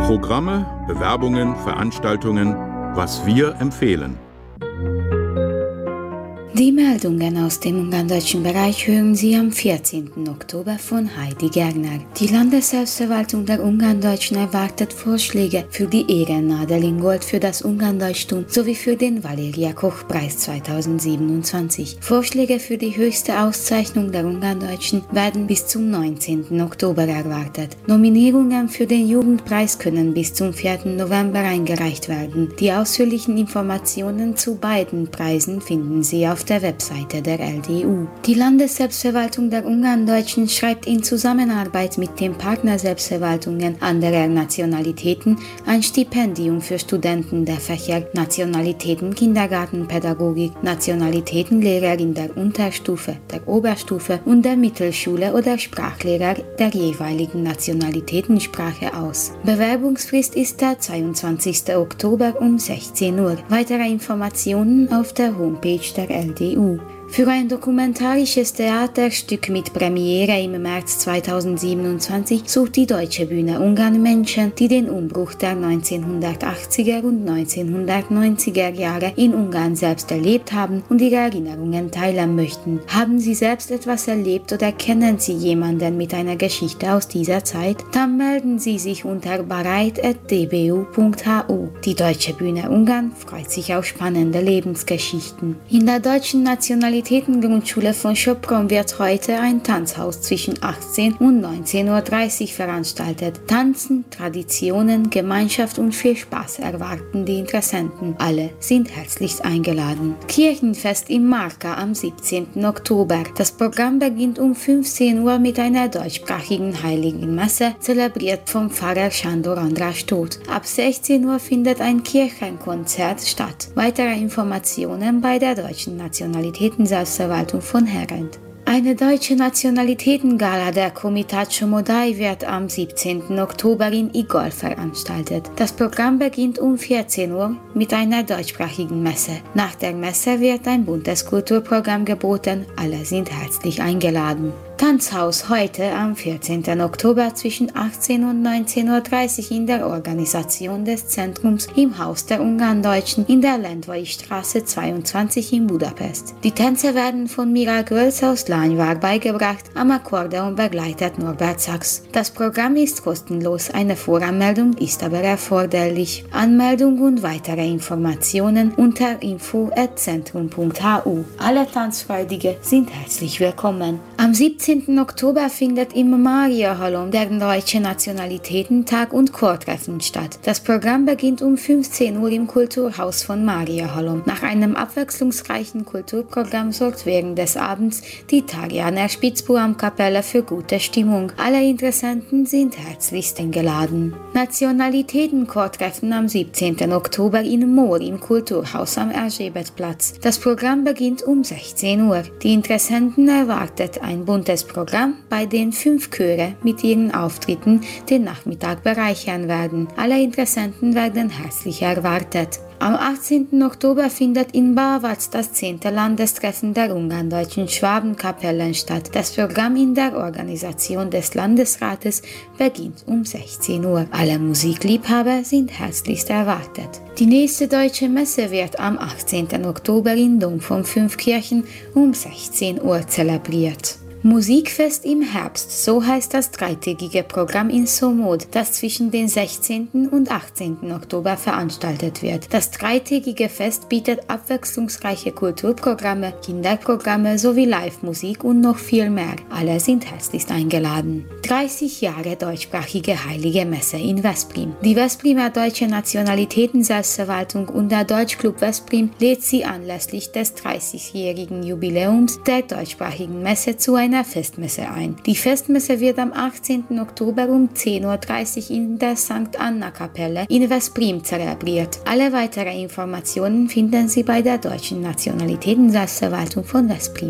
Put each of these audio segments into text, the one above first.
Programme, Bewerbungen, Veranstaltungen, was wir empfehlen. Die Meldungen aus dem ungarndeutschen Bereich hören Sie am 14. Oktober von Heidi Gerner. Die Landesselbstverwaltung der Ungarndeutschen erwartet Vorschläge für die Ehrennadel in Gold für das Ungarndeutschtum sowie für den Valeria-Koch-Preis 2027. Vorschläge für die höchste Auszeichnung der Ungarndeutschen werden bis zum 19. Oktober erwartet. Nominierungen für den Jugendpreis können bis zum 4. November eingereicht werden. Die ausführlichen Informationen zu beiden Preisen finden Sie auf der Webseite der LDU. Die Landesselbstverwaltung der Ungarndeutschen schreibt in Zusammenarbeit mit den Partnerselbstverwaltungen anderer Nationalitäten ein Stipendium für Studenten der Fächer Nationalitäten Kindergartenpädagogik, Nationalitäten Lehrer in der Unterstufe, der Oberstufe und der Mittelschule oder Sprachlehrer der jeweiligen Nationalitätensprache aus. Bewerbungsfrist ist der 22. Oktober um 16 Uhr. Weitere Informationen auf der Homepage der LDU. Für ein dokumentarisches Theaterstück mit Premiere im März 2027 sucht die Deutsche Bühne Ungarn Menschen, die den Umbruch der 1980er und 1990er Jahre in Ungarn selbst erlebt haben und ihre Erinnerungen teilen möchten. Haben Sie selbst etwas erlebt oder kennen Sie jemanden mit einer Geschichte aus dieser Zeit? Dann melden Sie sich unter bareit@dbu.hu. Die Deutsche Bühne Ungarn freut sich auf spannende Lebensgeschichten. In der deutschen Nationalitätengrundschule von Sopron wird heute ein Tanzhaus zwischen 18 und 19:30 Uhr veranstaltet. Tanzen, Traditionen, Gemeinschaft und viel Spaß erwarten die Interessenten. Alle sind herzlichst eingeladen. Kirchenfest im Marka am 17. Oktober. Das Programm beginnt um 15 Uhr mit einer deutschsprachigen Heiligen Messe, zelebriert vom Pfarrer Sándor András Tóth. Ab 16 Uhr findet ein Kirchenkonzert statt. Weitere Informationen bei der deutschen Nationalitätenselbstverwaltung von Herent. Eine deutsche Nationalitätengala der Komitat Somodai wird am 17. Oktober in Igol veranstaltet. Das Programm beginnt um 14 Uhr mit einer deutschsprachigen Messe. Nach der Messe wird ein buntes Kulturprogramm geboten. Alle sind herzlich eingeladen. Tanzhaus heute am 14. Oktober zwischen 18 und 19:30 Uhr in der Organisation des Zentrums im Haus der Ungarndeutschen in der Lendvai-Straße 22 in Budapest. Die Tänze werden von Mira Gölz aus Lányvár beigebracht, am Akkordeon begleitet Norbert Sachs. Das Programm ist kostenlos, eine Voranmeldung ist aber erforderlich. Anmeldung und weitere Informationen unter info@zentrum.hu. Alle Tanzfreudige sind herzlich willkommen. Am 17. Oktober findet im Mariahallon der Deutsche Nationalitätentag und Chortreffen statt. Das Programm beginnt um 15 Uhr im Kulturhaus von Mariahallon. Nach einem abwechslungsreichen Kulturprogramm sorgt während des Abends die Tarianer Spitzbuam-Kapelle für gute Stimmung. Alle Interessenten sind herzlichst eingeladen. Nationalitäten-Chortreffen am 17. Oktober in Moor im Kulturhaus am Erzsébetplatz. Das Programm beginnt um 16 Uhr. Die Interessenten erwartet ein buntes Programm, bei dem 5 Chöre mit ihren Auftritten den Nachmittag bereichern werden. Alle Interessenten werden herzlich erwartet. Am 18. Oktober findet in Bávac das 10. Landestreffen der ungarndeutschen Schwabenkapellen statt. Das Programm in der Organisation des Landesrates beginnt um 16 Uhr. Alle Musikliebhaber sind herzlichst erwartet. Die nächste deutsche Messe wird am 18. Oktober in Dom von Fünfkirchen um 16 Uhr zelebriert. Musikfest im Herbst, so heißt das dreitägige Programm in Somod, das zwischen den 16. und 18. Oktober veranstaltet wird. Das dreitägige Fest bietet abwechslungsreiche Kulturprogramme, Kinderprogramme sowie Live-Musik und noch viel mehr. Alle sind herzlichst eingeladen. 30 Jahre deutschsprachige Heilige Messe in Veszprém. Die Veszprémer Deutsche Nationalitäten-Selbstverwaltung und der Deutschclub Veszprém lädt sie anlässlich des 30-jährigen Jubiläums der deutschsprachigen Messe zu einer Festmesse ein. Die Festmesse wird am 18. Oktober um 10:30 Uhr in der St. Anna-Kapelle in Veszprém zelebriert. Alle weiteren Informationen finden Sie bei der Deutschen Nationalitäten-Selbstverwaltung von Veszprém.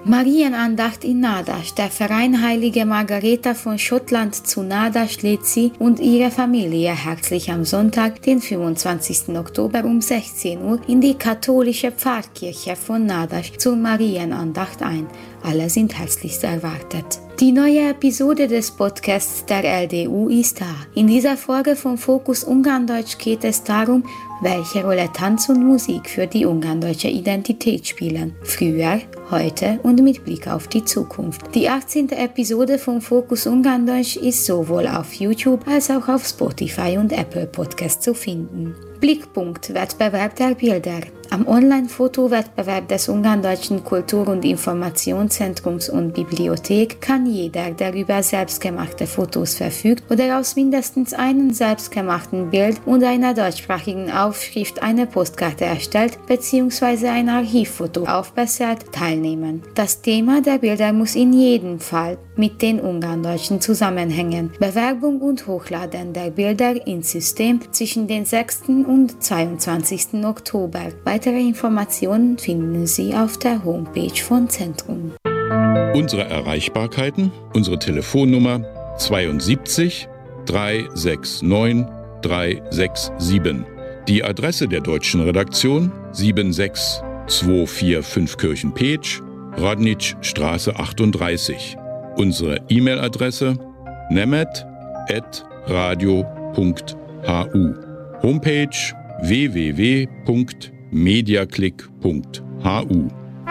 Marienandacht in Nadasch. Der Verein Heilige Margareta von Schottland zu Nadasch lädt Sie und Ihre Familie herzlich am Sonntag, den 25. Oktober um 16 Uhr in die katholische Pfarrkirche von Nadasch zur Marienandacht ein. Alle sind herzlichst erwartet. Die neue Episode des Podcasts der LDU ist da. In dieser Folge von Fokus Ungarndeutsch geht es darum, welche Rolle Tanz und Musik für die ungarndeutsche Identität spielen. Früher, heute und mit Blick auf die Zukunft. Die 18. Episode von Fokus Ungarndeutsch ist sowohl auf YouTube als auch auf Spotify und Apple Podcast zu finden. Blickpunkt Wettbewerb der Bilder. Am Online-Fotowettbewerb des Ungarndeutschen Kultur- und Informationszentrums und Bibliothek kann jeder, der über selbstgemachte Fotos verfügt oder aus mindestens einem selbstgemachten Bild und einer deutschsprachigen Aufschrift eine Postkarte erstellt bzw. ein Archivfoto aufbessert, teilnehmen. Das Thema der Bilder muss in jedem Fall mit den Ungarndeutschen zusammenhängen. Bewerbung und Hochladen der Bilder ins System zwischen den 6. und 22. Oktober. Weitere Informationen finden Sie auf der Homepage von Zentrum. Unsere Erreichbarkeiten, unsere Telefonnummer 72 369 367. Die Adresse der deutschen Redaktion 76245 Kirchen-Petsch, Radničstraße 38. Unsere E-Mail-Adresse nemet@radio.hu. Homepage www.mediaclick.hu.